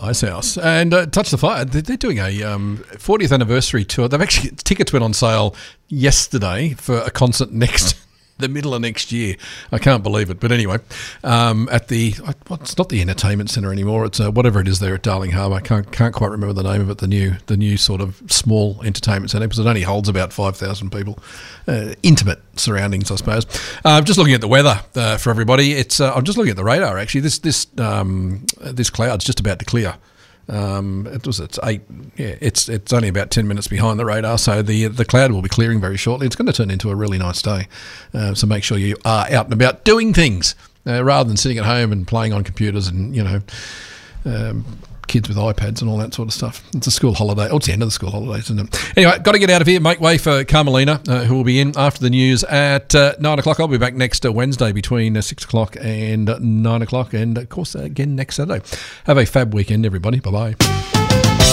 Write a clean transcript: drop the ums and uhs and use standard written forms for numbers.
Icehouse. And Touch the Fire, they're doing a 40th anniversary tour. Tickets went on sale yesterday for a concert the middle of next year. I can't believe it. But anyway, at it's not the entertainment centre anymore. It's whatever it is there at Darling Harbour. I can't quite remember the name of it. The new sort of small entertainment centre, because it only holds about 5,000 people. Intimate surroundings, I suppose. Just looking at the weather for everybody. I'm just looking at the radar actually. This cloud's just about to clear. It's only about 10 minutes behind the radar, so the cloud will be clearing very shortly. It's going to turn into a really nice day, so make sure you are out and about doing things rather than sitting at home and playing on computers and kids with iPads and all that sort of stuff. It's a school holiday. It's the end of the school holidays, isn't it? Anyway, got to get out of here. Make way for Carmelina, who will be in after the news at 9 o'clock. I'll be back next Wednesday between 6 o'clock and 9 o'clock, and of course again next Saturday. Have a fab weekend, everybody. Bye-bye.